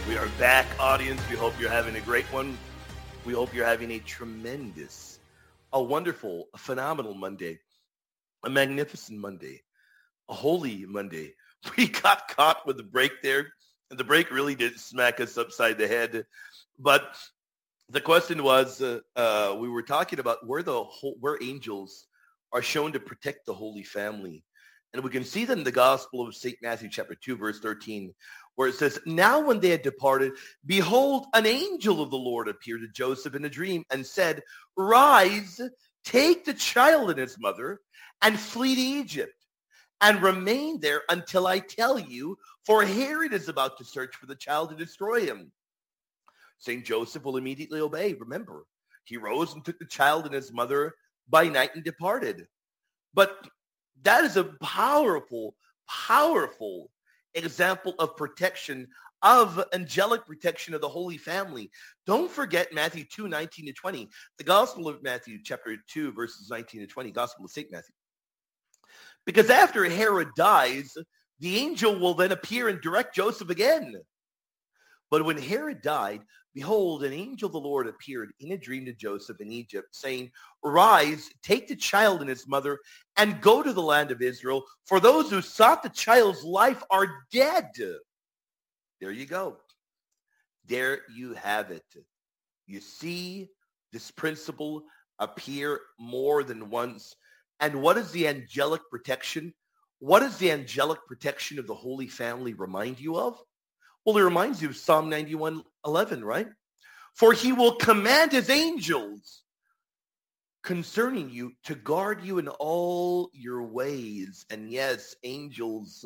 We are back, audience. We hope you're having a great one. We hope you're having a tremendous, a wonderful, a phenomenal Monday, a magnificent Monday, a holy Monday. We got caught with the break there, and the break really did smack us upside the head. But the question was, we were talking about where angels are shown to protect the Holy Family. And we can see that in the Gospel of St. Matthew chapter 2, verse 13, where it says, "Now when they had departed, behold, an angel of the Lord appeared to Joseph in a dream and said, 'Rise, take the child and his mother, and flee to Egypt, and remain there until I tell you, for Herod is about to search for the child to destroy him.' St. Joseph will immediately obey. Remember, he rose and took the child and his mother by night and departed." But that is a powerful, powerful example of protection, of angelic protection of the Holy Family. Don't forget Matthew 2, 19 to 20. The Gospel of Matthew, chapter 2, verses 19 to 20, Gospel of St. Matthew. Because after Herod dies, the angel will then appear and direct Joseph again. But when Herod died, behold, an angel of the Lord appeared in a dream to Joseph in Egypt, saying, "Rise, take the child and his mother, and go to the land of Israel, for those who sought the child's life are dead." There you go. There you have it. You see this principle appear more than once. And what is the angelic protection? What does the angelic protection of the Holy Family remind you of? Well, it reminds you of Psalm 91:11, right? "For he will command his angels concerning you to guard you in all your ways." And yes, angels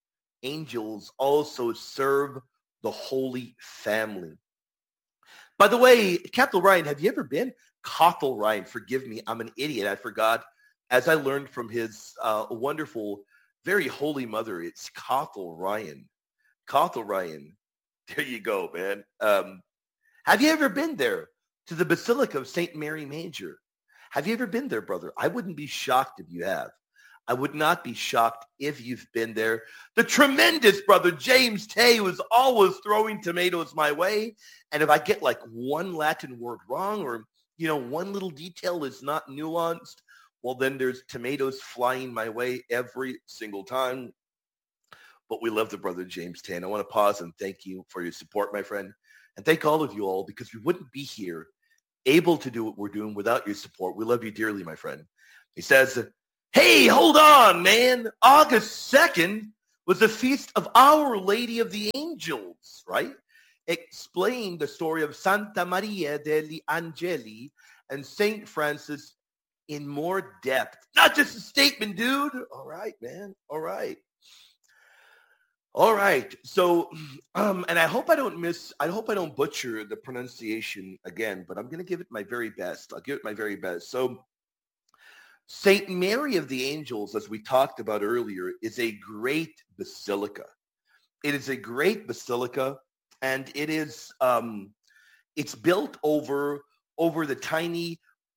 also serve the Holy Family. By the way, Cathal Ryan, have you ever been? Cathal Ryan, forgive me, I'm an idiot. I forgot. As I learned from his wonderful, very holy mother, it's Cathal Ryan. Cathal Ryan. There you go, man. Have you ever been there to the Basilica of St. Mary Major? Have you ever been there, brother? I wouldn't be shocked if you have. I would not be shocked if you've been there. The tremendous brother James Tay was always throwing tomatoes my way. And if I get like one Latin word wrong or, one little detail is not nuanced, well, then there's tomatoes flying my way every single time. But we love the brother James Tay. And I want to pause and thank you for your support, my friend. And thank all of you all, because we wouldn't be here able to do what we're doing without your support. We love you dearly, my friend. He says, "Hey, hold on, man. August 2nd was the feast of Our Lady of the Angels," right? Explain the story of Santa Maria degli Angeli and St. Francis in more depth. Not just a statement, dude. All right, man. All right. All right. So, and I hope I don't butcher the pronunciation again, but I'm going to give it my very best. I'll give it my very best. So, St. Mary of the Angels, as we talked about earlier, is a great basilica. It is a great basilica, and it is, it's built over the tiny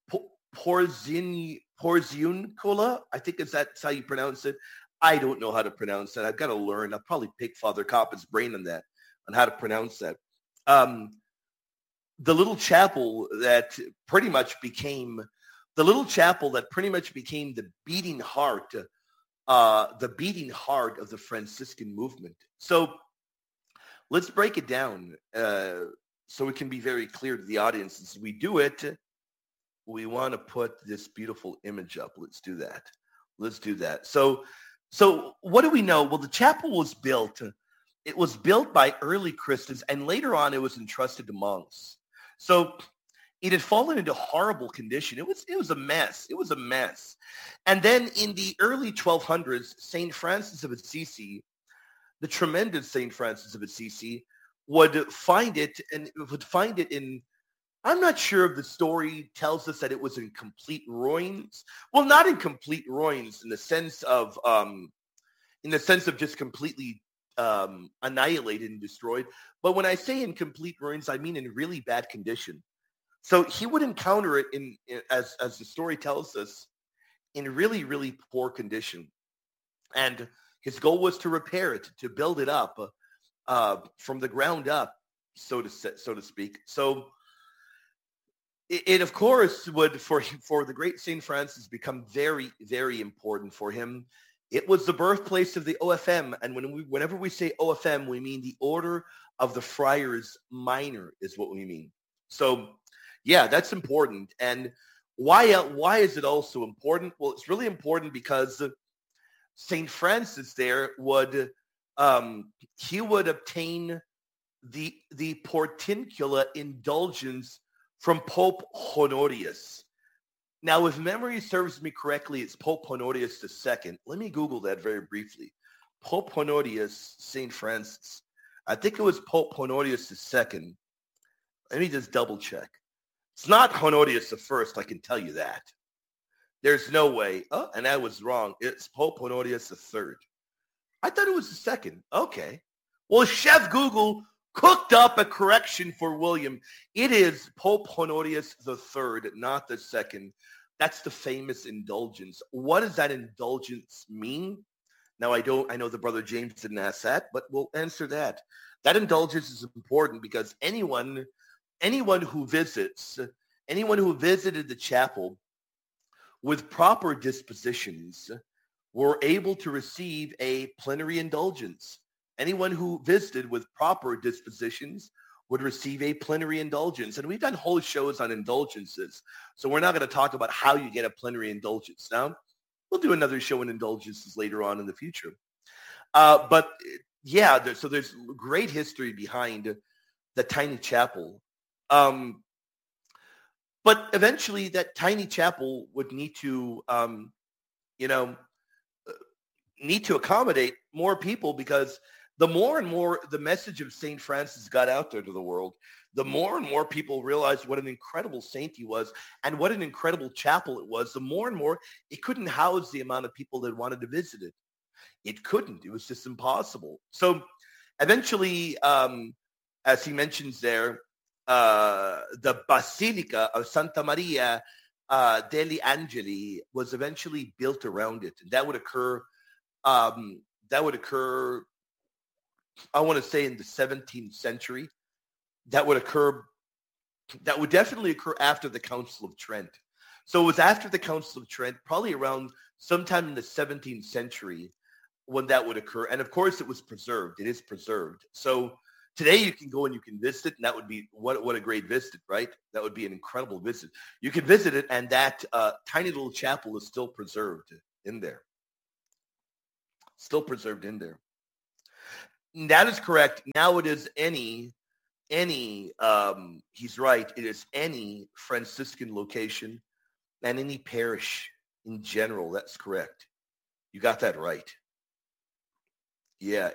Porziuncola. I think that's how you pronounce it. I don't know how to pronounce that. I've got to learn. I'll probably pick Father Coppett's brain on that, on how to pronounce that. The little chapel that pretty much became the beating heart of the Franciscan movement. So let's break it down so it can be very clear to the audience. As we do it, we want to put this beautiful image up. Let's do that. So what do we know? Well, the chapel was built. It was built by early Christians, and later on it was entrusted to monks. So it had fallen into horrible condition. It was a mess. It was a mess. And then in the early 1200s, St. Francis of Assisi, the tremendous St. Francis of Assisi, would find it in, I'm not sure if the story tells us that it was in complete ruins. Well, not in complete ruins in the sense of just completely annihilated and destroyed. But when I say in complete ruins, I mean in really bad condition. So he would encounter it as the story tells us, in really, really poor condition. And his goal was to repair it, to build it up from the ground up. so to speak. So it of course would for the great Saint Francis become very, very important for him. It was the birthplace of the OFM, and whenever we say OFM, we mean the Order of the Friars Minor is what we mean. So yeah, that's important. And why is it also important? Well, it's really important because Saint Francis there would he would obtain the Portiuncula indulgence from Pope Honorius. Now, if memory serves me correctly, it's Pope Honorius II. Let me Google that very briefly. Pope Honorius, St. Francis. I think it was Pope Honorius II. Let me just double check. It's not Honorius I, I can tell you that. There's no way. Oh, and I was wrong. It's Pope Honorius III. I thought it was the second. Okay. Well, Chef Google cooked up a correction for William. It is Pope Honorius III, not the second. That's the famous indulgence. What does that indulgence mean? Now, I know the brother James didn't ask that, but we'll answer that. That indulgence is important because anyone who visited the chapel with proper dispositions were able to receive a plenary indulgence. Anyone who visited with proper dispositions would receive a plenary indulgence. And we've done whole shows on indulgences. So we're not going to talk about how you get a plenary indulgence now. We'll do another show on indulgences later on in the future. But yeah, so there's great history behind the tiny chapel. But eventually that tiny chapel would need to, need to accommodate more people because the more and more the message of St. Francis got out there to the world, the more and more people realized what an incredible saint he was and what an incredible chapel it was, the more and more it couldn't house the amount of people that wanted to visit it. It couldn't. It was just impossible. So eventually, as he mentions there, the Basilica of Santa Maria degli Angeli was eventually built around it. And that would occur, I want to say in the 17th century. That would definitely occur after the Council of Trent. So it was after the Council of Trent, probably around sometime in the 17th century when that would occur. And of course it was preserved. It is preserved. So today you can go and you can visit, and that would be, what a great visit, right? That would be an incredible visit. You can visit it, and that tiny little chapel is still preserved in there. Still preserved in there. And that is correct. Now it is any, he's right, it is any Franciscan location and any parish in general. That's correct. You got that right. Yeah,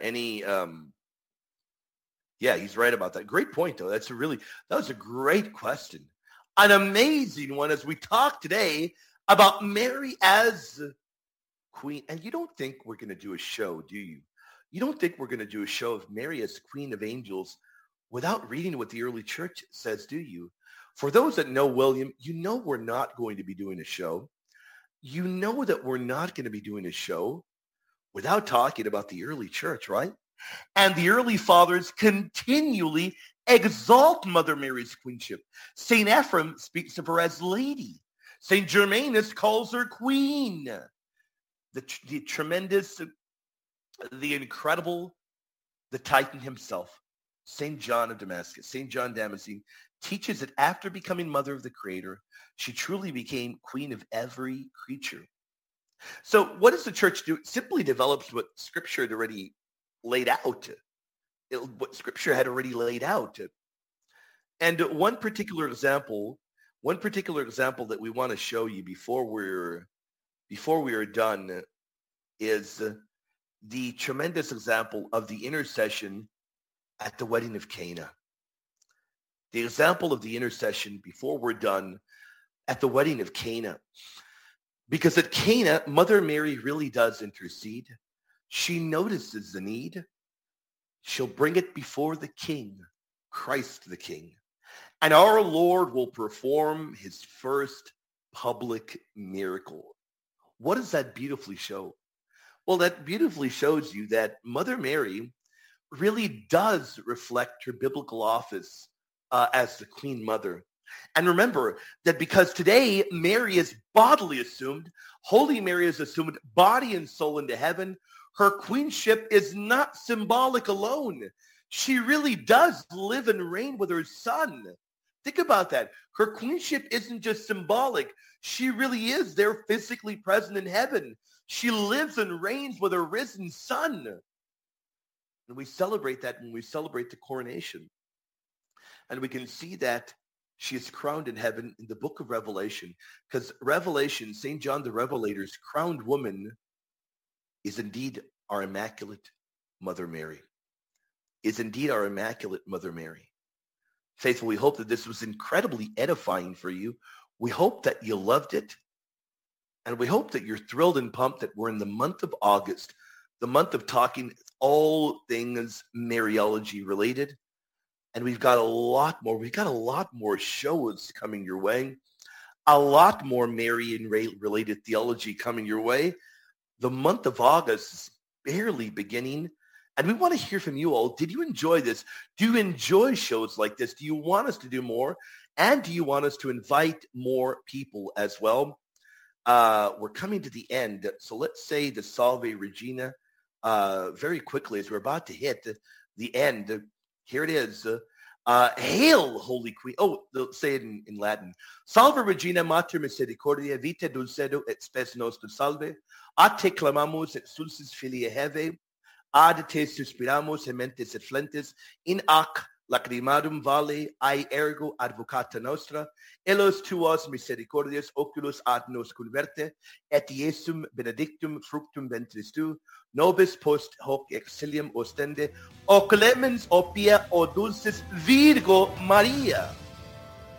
yeah, he's right about that. Great point, though. That was a great question. An amazing one as we talk today about Mary as Queen. And you don't think we're going to do a show, do you? You don't think we're going to do a show of Mary as Queen of Angels without reading what the early church says, do you? For those that know William, you know we're not going to be doing a show. You know that we're not going to be doing a show without talking about the early church, right? And the early fathers continually exalt Mother Mary's queenship. St. Ephrem speaks of her as lady. St. Germanus calls her queen. The tremendous, the incredible, the Titan himself, St. John of Damascus, St. John Damascene, teaches that after becoming mother of the Creator, she truly became queen of every creature. So what does the church do? It simply develops what Scripture had already laid out. What Scripture had already laid out. And one particular example that we want to show you before we are done is the tremendous example of the intercession at the wedding of Cana. The example of the intercession before we're done at the wedding of Cana. Because at Cana, Mother Mary really does intercede. She notices the need. She'll bring it before the King, Christ the King. And our Lord will perform his first public miracle. What does that beautifully show? Well, that beautifully shows you that Mother Mary really does reflect her biblical office as the Queen Mother. And remember that because today Mary is bodily assumed, Holy Mary is assumed body and soul into heaven, her queenship is not symbolic alone. She really does live and reign with her Son. Think about that. Her queenship isn't just symbolic. She really is there physically present in heaven. She lives and reigns with her risen Son. And we celebrate that when we celebrate the coronation. And we can see that she is crowned in heaven in the book of Revelation, because Revelation, St. John the Revelator's crowned woman is indeed our Immaculate Mother Mary. Is indeed our Immaculate Mother Mary. Faithful, we hope that this was incredibly edifying for you. We hope that you loved it. And we hope that you're thrilled and pumped that we're in the month of August, the month of talking all things Mariology related. And we've got a lot more shows coming your way, a lot more Marian-related theology coming your way. The month of August is barely beginning, and we want to hear from you all. Did you enjoy this? Do you enjoy shows like this? Do you want us to do more? And do you want us to invite more people as well? We're coming to the end, so let's say the Salve Regina very quickly as we're about to hit the end. Here it is. Hail, Holy Queen. Oh, they'll say it in Latin. Salve Regina Mater Misericordia, vita dulcedo et spes nostrum salve. Ad te clamamus et sulcis filia heve. Ad te suspiramus gementes et flentes. In ac lacrimarum vale, ai ergo advocata nostra. Elos tuos misericordias oculos ad nos converte. Et Iesum benedictum fructum ventris tu. Nobis post hoc exilium ostende, o clemens, o pia, o dulcis Virgo Maria.